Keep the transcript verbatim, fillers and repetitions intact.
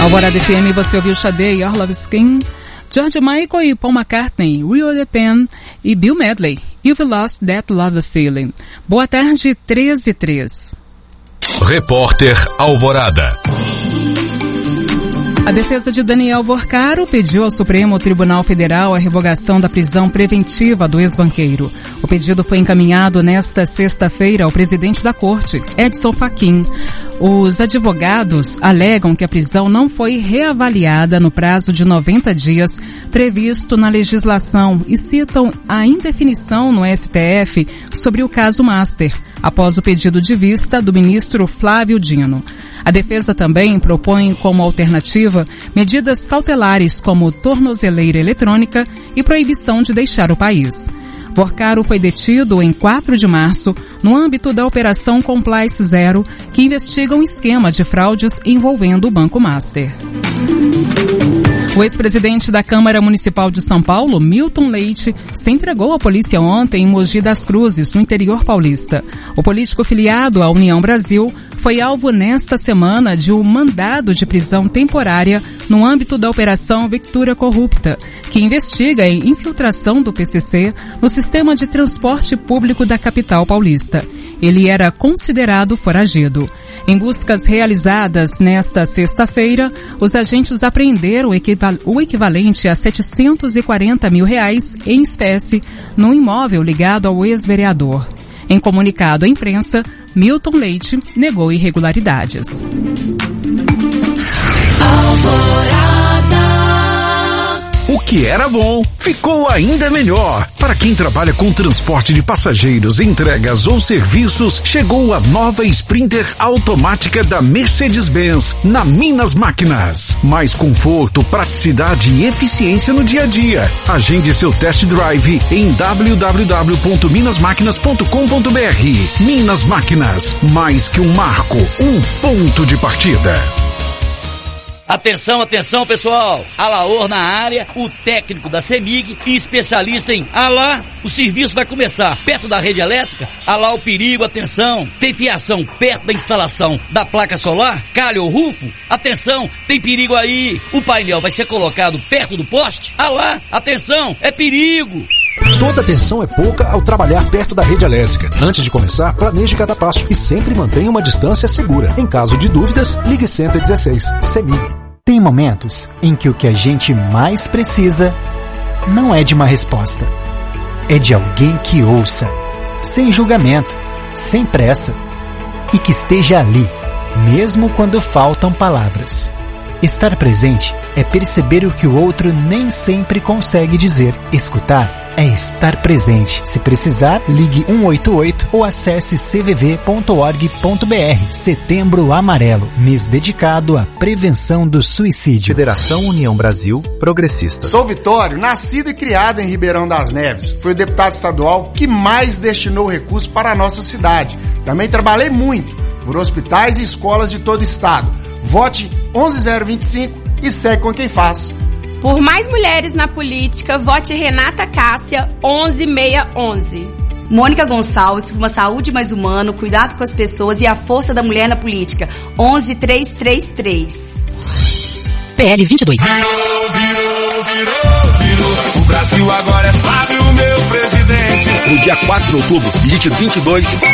Alvorada F M, você ouviu Sade e Your Love Skin, George Michael e Paul McCartney, Rio de Pen e Bill Medley, You've Lost That Love Feeling. Boa tarde, treze e três. Repórter Alvorada. A defesa de Daniel Vorcaro pediu ao Supremo Tribunal Federal a revogação da prisão preventiva do ex-banqueiro. O pedido foi encaminhado nesta sexta-feira ao presidente da Corte, Edson Fachin. Os advogados alegam que a prisão não foi reavaliada no prazo de noventa dias previsto na legislação e citam a indefinição no S T F sobre o caso Master, após o pedido de vista do ministro Flávio Dino. A defesa também propõe como alternativa medidas cautelares como tornozeleira eletrônica e proibição de deixar o país. Vorcaro foi detido em quatro de março no âmbito da Operação Compliance Zero, que investiga um esquema de fraudes envolvendo o Banco Master. O ex-presidente da Câmara Municipal de São Paulo, Milton Leite, se entregou à polícia ontem em Mogi das Cruzes, no interior paulista. O político filiado à União Brasil foi alvo nesta semana de um mandado de prisão temporária no âmbito da Operação Victura Corrupta, que investiga a infiltração do P C C no sistema de transporte público da capital paulista. Ele era considerado foragido. Em buscas realizadas nesta sexta-feira, os agentes apreenderam o equivalente a setecentos e quarenta mil reais em espécie no imóvel ligado ao ex-vereador. Em comunicado à imprensa, Milton Leite negou irregularidades. O que era bom, ficou ainda melhor. Para quem trabalha com transporte de passageiros, entregas ou serviços, chegou a nova Sprinter automática da Mercedes-Benz na Minas Máquinas. Mais conforto, praticidade e eficiência no dia a dia. Agende seu test drive em w w w ponto minas máquinas ponto com ponto b r. Minas Máquinas, mais que um marco, um ponto de partida. Atenção, atenção, pessoal. Alaor na área, o técnico da CEMIG e especialista em Alá. O serviço vai começar perto da rede elétrica. Alá o perigo, atenção. Tem fiação perto da instalação da placa solar, calha ou rufo? Atenção, tem perigo aí. O painel vai ser colocado perto do poste? Alá, atenção, é perigo. Toda atenção é pouca ao trabalhar perto da rede elétrica. Antes de começar, planeje cada passo e sempre mantenha uma distância segura. Em caso de dúvidas, ligue cento e dezesseis. CEMIG. Tem momentos em que o que a gente mais precisa não é de uma resposta. É de alguém que ouça, sem julgamento, sem pressa, e que esteja ali, mesmo quando faltam palavras. Estar presente é perceber o que o outro nem sempre consegue dizer. Escutar é estar presente. Se precisar, ligue um oito oito ou acesse c v v ponto org ponto b r. Setembro Amarelo, mês dedicado à prevenção do suicídio. Federação União Brasil Progressistas. Sou Vitório, nascido e criado em Ribeirão das Neves. Fui o deputado estadual que mais destinou recursos para a nossa cidade. Também trabalhei muito por hospitais e escolas de todo o estado. Vote onze zero vinte e cinco e segue com quem faz. Por mais mulheres na política, vote Renata Cássia onze seiscentos e onze. Mônica Gonçalves, por uma saúde mais humana, cuidado com as pessoas e a força da mulher na política. onze trezentos e trinta e três. P L vinte e dois. Virou, virou, virou, virou. O Brasil agora é Flávio, meu presidente. No dia quatro de outubro, D I T vinte e dois,